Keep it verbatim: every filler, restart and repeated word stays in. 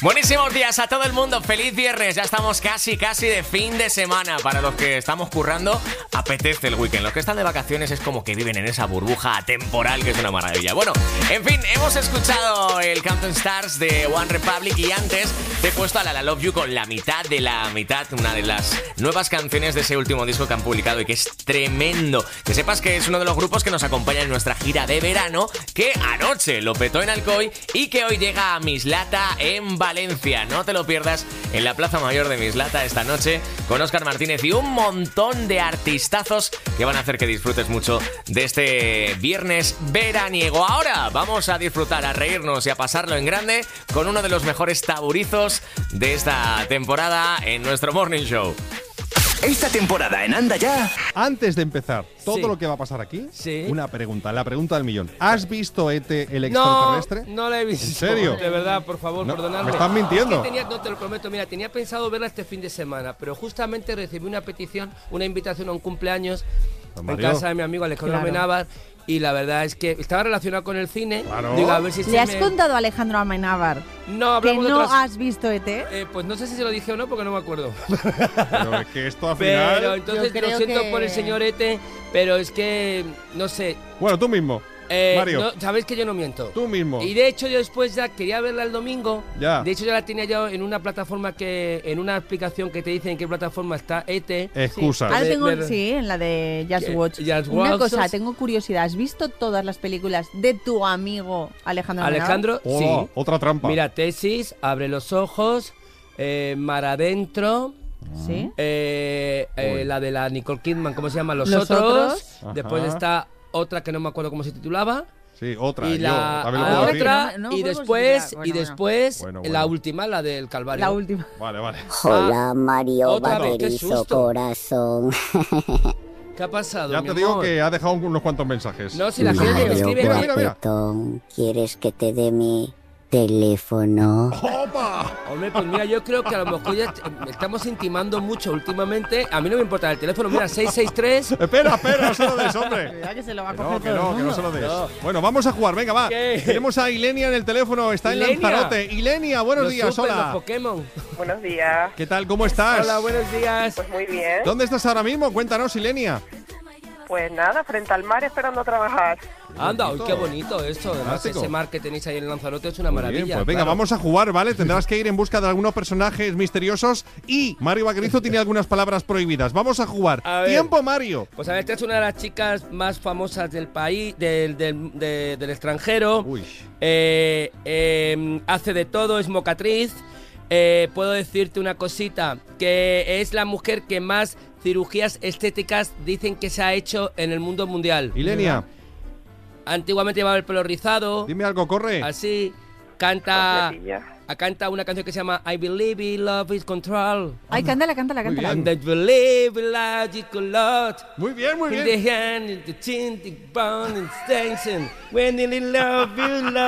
Buenísimos días a todo el mundo, feliz viernes, ya estamos casi, casi de fin de semana. Para los que estamos currando, apetece el weekend. Los que están de vacaciones es como que viven en esa burbuja temporal que es una maravilla. Bueno, en fin, hemos escuchado el Countdown Stars de One Republic y antes te he puesto a La La Love You con la mitad de la mitad, una de las nuevas canciones de ese último disco que han publicado y que es tremendo. Que sepas que es uno de los grupos que nos acompaña en nuestra gira de verano, que anoche lo petó en Alcoy y que hoy llega a Mislata en Valencia. No te lo pierdas en la Plaza Mayor de Mislata esta noche con Óscar Martínez y un montón de artistazos que van a hacer que disfrutes mucho de este viernes veraniego. Ahora vamos a disfrutar, a reírnos y a pasarlo en grande con uno de los mejores taburizos de esta temporada en nuestro Morning Show. Esta temporada en Anda Ya. Antes de empezar todo Sí. lo que va a pasar aquí, Sí. una pregunta, la pregunta del millón. ¿Has visto E T el No, extraterrestre? no la he visto. ¿En serio? De verdad, por favor, No, perdonadme. me estás mintiendo. Es que tenía, no te lo prometo, mira, tenía pensado verla este fin de semana, pero justamente recibí una petición, una invitación a un cumpleaños Don en Mario. casa de mi amigo Alejandro Claro. Amenábar, y la verdad es que estaba relacionado con el cine. Claro. Digo, a ver si ¿Le se has me- contado a Alejandro Amenábar No, que hablamos de no otras- has visto E T? Eh, pues no sé si se lo dije o no, porque no me acuerdo. Pero es que esto al Pero final... entonces Yo lo creo siento que- por el señor Ete, pero es que, no sé. Bueno, tú mismo, eh, Mario, no- Sabéis que yo no miento. tú mismo. Y de hecho yo después ya quería verla el domingo. Ya. De hecho ya la tenía yo en una plataforma que, en una aplicación que te dice en qué plataforma está E T. Excusa. Ahora De- tengo, ver- sí, en la de Just ¿Qué? Watch. Just Una Watch. cosa, tengo curiosidad. ¿Has visto todas las películas de tu amigo Alejandro Amenábar? Alejandro, Oh, sí. otra trampa. Mira, Tesis, Abre los ojos, eh, Mar Adentro, Sí. eh, eh, Uy. la de la Nicole Kidman, ¿cómo se llama? Los, Los otros. Otros. Después Ajá. está otra que no me acuerdo cómo se titulaba. Sí, otra. Y yo la también lo ah, puedo decir. otra, No, no, y podemos después, decir, bueno, y bueno. después Bueno, la bueno. última, la del Calvario. La última. Vale, vale. Hola Mario, Otra vez, qué baterizo susto. corazón. ¿Qué ha pasado, Ya mi te digo amor? que ha dejado unos cuantos mensajes. No, si la gente me Mario escribe... Mira, mira, mira. guapetón, ¿quieres que te dé mi teléfono? ¡Opa! Hombre, pues mira, yo creo que a lo mejor ya t- estamos intimando mucho últimamente. A mí no me importa el teléfono, mira, seis seis tres... Espera, espera, no se lo des, hombre. Cuidado que se lo va a Que coger no, que todo el no, que no mundo. se lo des. No. Bueno, vamos a jugar, venga, va. ¿Qué? Tenemos a Ilenia en el teléfono, está en Ilenia. Lanzarote. Ilenia, buenos los días, super, los hola. Pokémon. Buenos días, ¿Qué tal, cómo estás? Hola, buenos días. pues muy bien. ¿Dónde estás ahora mismo? Cuéntanos, Ilenia. Pues nada, frente al mar esperando a trabajar. Anda, uy, bonito. qué bonito esto. Además, Fantástico. ese mar que tenéis ahí en Lanzarote es una Muy maravilla. bien, pues venga, claro. vamos a jugar, ¿vale? Tendrás que ir en busca de algunos personajes misteriosos y Mario Vaquerizo tiene algunas palabras prohibidas. Vamos a jugar. A ver. Tiempo, Mario. Pues a ver, esta es una de las chicas más famosas del país, del, del, de- del extranjero. Uy. Eh, eh, hace de todo, es mocatriz. Eh, puedo decirte una cosita, que es la mujer que más cirugías estéticas dicen que se ha hecho en el mundo mundial. Ilenia, Antiguamente llevaba el pelo rizado, dime algo, corre. así, canta, Completilla. canta una canción que se llama I Believe in Love is Control. Ay, cántala, cántala, Muy cántala. bien. And I believe in logical lot. Muy bien, muy In bien. the hand, in the chin, the bone, in the station. When in love you love.